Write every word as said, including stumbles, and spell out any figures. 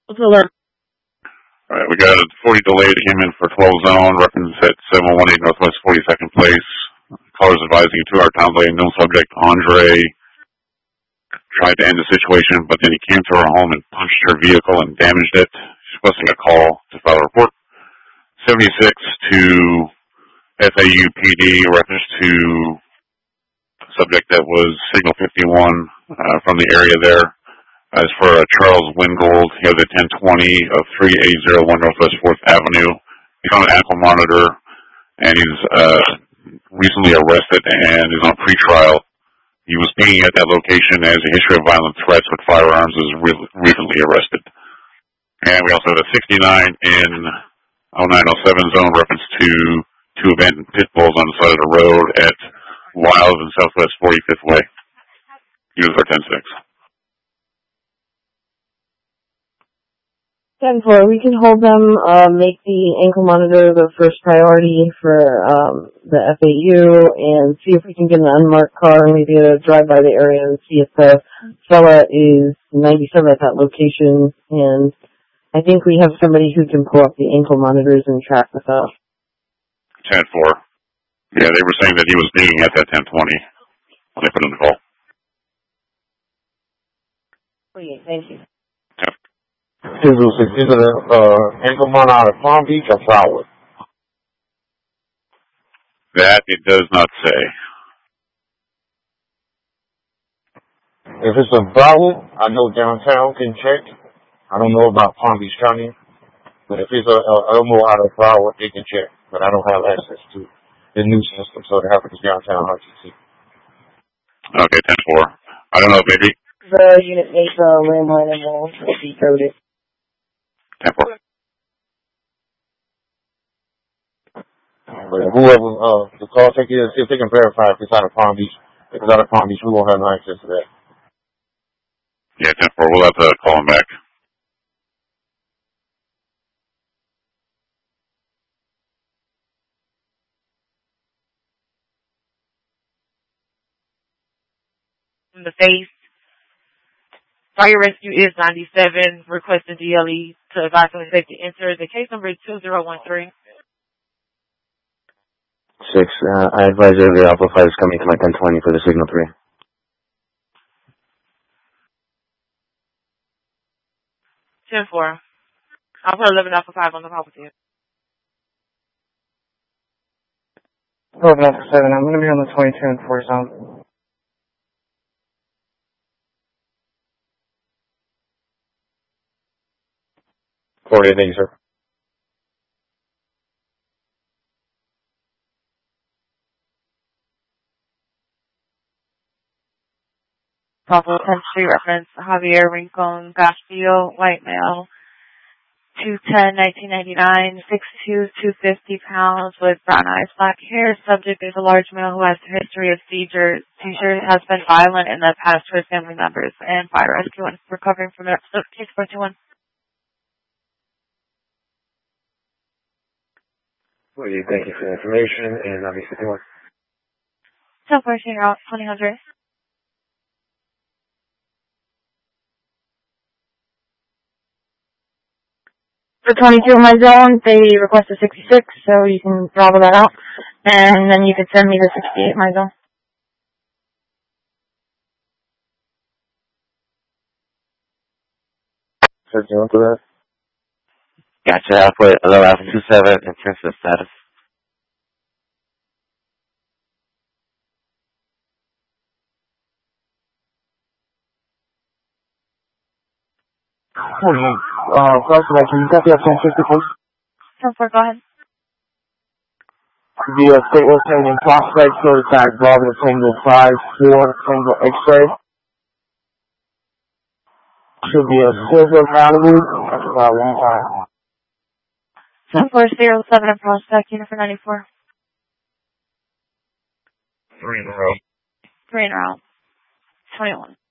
What's the alert? All right, we got a forty delay that came in for twelve zone, reference at seven one eight Northwest forty-second place. Callers advising a two-hour town delay. Known subject, Andre, tried to end the situation, but then he came to her home and punched her vehicle and damaged it. She's requesting a call to file a report. seventy-six to F A U P D, reference to a subject that was signal fifty-one uh, from the area there. As for uh, Charles Wingold, he has a ten twenty of three eight zero one Northwest fourth Avenue. He's on an ankle monitor, and he's uh, recently arrested and is on pretrial. He was being at that location as a history of violent threats with firearms, was re- recently arrested. And we also have a sixty-nine in oh nine oh seven zone, reference to two abandoned pit bulls on the side of the road at Wild and Southwest forty-fifth Way. Use our ten six. ten four, we can hold them, uh, make the ankle monitor the first priority for um, the F A U, and see if we can get an unmarked car, maybe a drive by the area and see if the fella is ninety-seven at that location. And I think we have somebody who can pull up the ankle monitors and track this out. ten four. Yeah, they were saying that he was being at that ten twenty when they put in the call. Okay, thank you. Is it an uh, ankle monitor out of Palm Beach or Flower? That it does not say. If it's in Broward, I know downtown can check. I don't know about Palm Beach County. But if it's a, a Elmo out of Broward, they can check. But I don't have access to the new system, so it happens downtown R T C. Okay, ten four. I don't know, maybe. The unit makes a landline and will be coded. ten four. But whoever, uh, the call taker, see if they can verify if it's out of Palm Beach. If it's out of Palm Beach, we won't have no access to that. Yeah, ten four. We'll have to call him back. In the face. Fire rescue is ninety-seven, requesting D L E to advise on safety enter. The case number is two zero one three. Six, uh, I advise every Alpha five is coming to my ten twenty for the signal three. ten four. I'll put eleven Alpha five on the call with you. eleven Alpha seven, I'm going to be on the twenty-two and four zone. forty-eight, thank you, sir. Papa tenth Street reference, Javier Rincon Castillo, white male, two ten, nineteen ninety-nine, six two, two hundred fifty pounds with brown eyes, black hair. Subject is a large male who has a history of seizures. Seizure has been violent in the past to his family members and fire rescue and recovering from it. So, case four two one. Well, thank you for the information, and I'll be fifty-one. ten four, out, twenty hundred. For twenty-two in my zone, they request a sixty-six, so you can throttle that out. And then you can send me the sixty-eight in my zone. Searching onto that. Gotcha, I'll put hello Alpha two seven in terms of status. Uh, first of all, can you copy up ten fifty, please? ten four, go ahead. The uh, state rotating prospect certified Bravo Tango five four Tango X-ray. Should be a silver Malibu. That's about one time. ten four zero seven in prospect, unit for ninety-four. Three in a row. Three in a row. twenty-one.